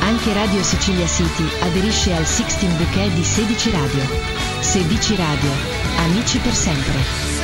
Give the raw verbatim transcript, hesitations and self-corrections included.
Anche Radio Sicilia City aderisce al Sixteen Bouquet di Sedici Radio. Sedici Radio, amici per sempre.